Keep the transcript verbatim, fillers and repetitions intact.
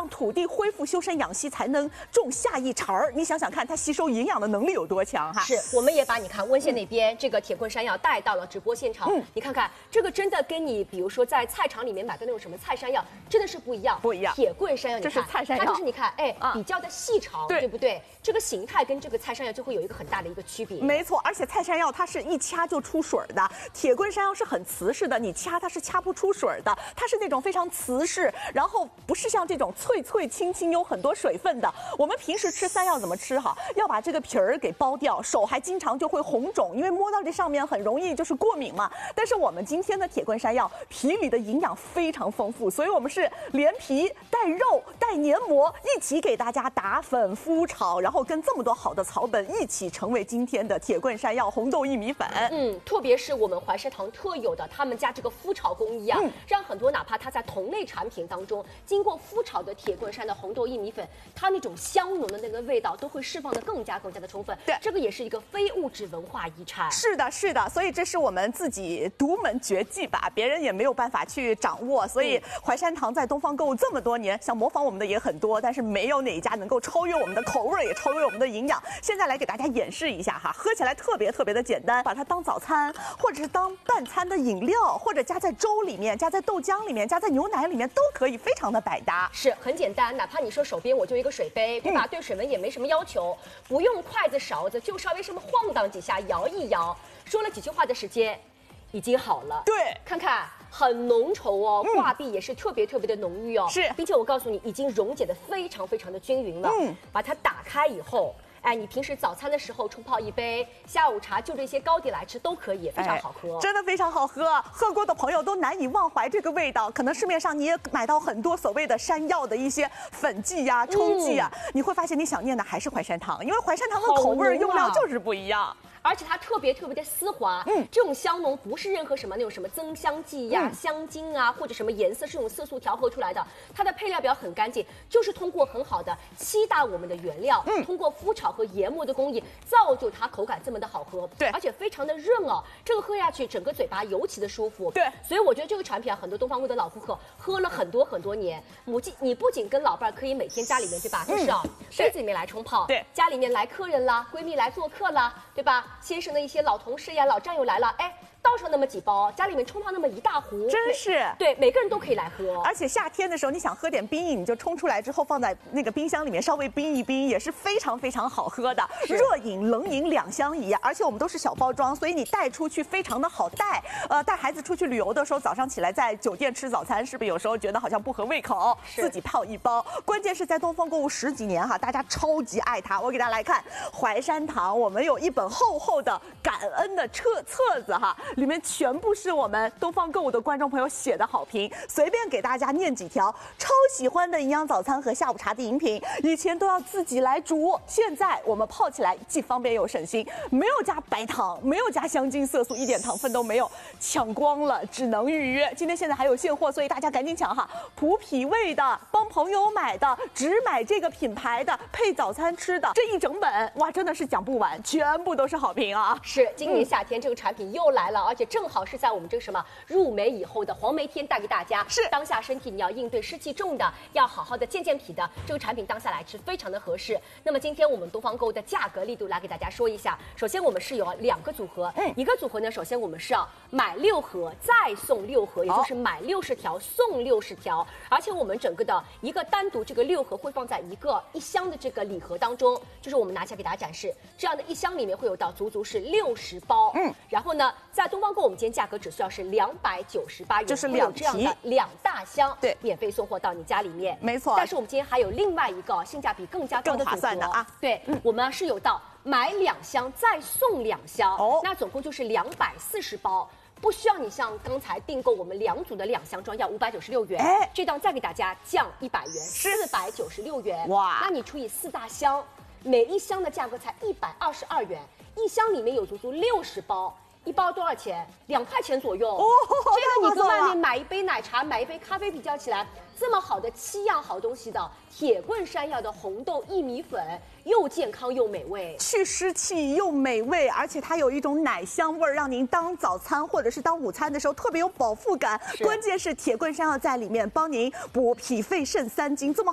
让土地恢复修身养息，才能种下一茬儿。你想想看，它吸收营养的能力有多强哈！ 是，我们也把你看温县那边、嗯、这个铁棍山药带到了直播现场。嗯，你看看这个真的跟你比如说在菜场里面买的那种什么菜山药，真的是不一样。 不一样， 铁棍山药， 这是菜山药， 它就是你看，哎，啊、比较的细长，对不对？这个形态跟这个菜山药就会有一个很大的一个区别。 没错，而且菜山药它是一掐就出水的，铁棍山药是很瓷实的，你掐它是掐不出水的，它是那种非常瓷实，然后不是像这种脆脆青青有很多水分的。我们平时吃山药怎么吃哈？要把这个皮儿给剥掉，手还经常就会红肿，因为摸到这上面很容易就是过敏嘛。但是我们今天的铁棍山药皮里的营养非常丰富，所以我们是连皮带肉带黏膜一起给大家打粉敷炒，然后跟这么多好的草本一起成为今天的铁棍山药红豆薏米粉。 嗯，特别是我们怀山堂特有的他们家这个麸炒工艺啊，嗯、让很多哪怕它在同类产品当中经过麸炒的铁棍山的红豆薏米粉，它那种香浓的那个味道都会释放的更加更加的充分。 对， 这个也是一个非物质文化遗产。 是的，是的，所以这是我们自己独门绝技吧，别人也没有办法去掌握。所以怀山堂在东方购物这么多年，想模仿我们的也很多，但是没有哪一家能够超越我们的口味，也超越我们的营养。现在来给大家演示一下哈，喝起来特别特别的简单，把它当早餐，或者是当拌餐的饮料，或者加在粥里面，加在豆浆里面，加在牛奶里面都可以，非常的百搭。 是很简单，哪怕你说手边我就一个水杯，对吧？嗯、对水温也没什么要求，不用筷子勺子，就稍微什么晃荡几下，摇一摇，说了几句话的时间，已经好了。 对， 看看。很浓稠哦，挂壁也是特别特别的浓郁哦， 是， 并且我告诉你，已经溶解的非常非常的均匀了。嗯，把它打开以后，哎，你平时早餐的时候冲泡一杯，下午茶就这些糕点来吃都可以，非常好喝， 哎、真的非常好喝。喝过的朋友都难以忘怀这个味道。可能市面上你也买到很多所谓的山药的一些粉剂呀、啊、冲剂啊，嗯、你会发现你想念的还是怀山堂，因为怀山堂的口味用料就是不一样。 而且它特别特别的丝滑，嗯，这种香浓不是任何什么那种什么增香剂呀、啊、嗯、香精啊，或者什么颜色是用色素调和出来的。它的配料表很干净，就是通过很好的七大我们的原料，嗯，通过麸炒和研磨的工艺，造就它口感这么的好喝， 对， 而且非常的润哦，这个喝下去整个嘴巴尤其的舒服， 对， 所以我觉得这个产品啊，很多东方味的老顾客喝了很多很多年，母鸡你不仅跟老伴可以每天家里面对吧，就是啊，杯子里面来冲泡， 对， 家里面来客人啦，闺蜜来做客啦，对吧？先生的一些老同事呀、老战友来了，哎，倒上那么几包，家里面冲泡那么一大壶， 真是对，每个人都可以来喝。 而且夏天的时候，你想喝点冰饮，你就冲出来之后放在那个冰箱里面稍微冰一冰，也是非常非常好喝的。热饮、冷饮两相宜，而且我们都是小包装，所以你带出去非常的好带。呃，带孩子出去旅游的时候，早上起来在酒店吃早餐，是不是有时候觉得好像不合胃口？自己泡一包。关键是在东方购物十几年哈，大家超级爱它。我给大家来看怀山堂，我们有一本厚厚的感恩的册册子哈，里面全部是我们东方购物的观众朋友写的好评，随便给大家念几条。超喜欢的营养早餐和下午茶的饮品，以前都要自己来煮，现在我们泡起来既方便又省心，没有加白糖，没有加香精色素，一点糖分都没有，抢光了，只能预约。今天现在还有现货，所以大家赶紧抢哈！补脾胃的，帮朋友买的，只买这个品牌的，配早餐吃的，这一整本哇，真的是讲不完，全部都是好评啊！ 是，今年夏天这个产品又来了，而且正好是在我们这个什么入梅以后的黄梅天带给大家。 是， 当下身体你要应对湿气重的，要好好的健健脾的，这个产品当下来吃非常的合适。那么今天我们东方购物的价格力度来给大家说一下。首先我们是有两个组合，嗯，一个组合呢，首先我们是要买六盒再送六盒，也就是买六十条送六十条，而且我们整个的一个单独这个六盒会放在一个一箱的这个礼盒当中，就是我们拿起来给大家展示，这样的一箱里面会有到足足是六十包，嗯，然后呢，在东方购我们今天价格只需要是两百九十八元， 就是两这样的两大箱， 对， 免费送货到你家里面， 没错。 但是我们今天还有另外一个性价比更加高的组合， 更划算的啊， 对，嗯、我们是有到买两箱再送两箱，哦，那总共就是两百四十包。不需要你像刚才订购我们两组的两箱装要五百九十六元，哎，这档再给大家降一百元，四百九十六元，哇，那你除以四大箱，每一箱的价格才一百二十二元，一箱里面有足足六十包。一包多少钱？两块钱左右。哦，这个你跟外面买一杯奶茶、买一杯咖啡比较起来，这么好的七样好东西的铁棍山药的红豆薏米粉，又健康又美味， 去湿气又美味，而且它有一种奶香味儿，让您当早餐或者是当午餐的时候特别有饱腹感。关键是铁棍山药在里面帮您补脾肺肾三精，这么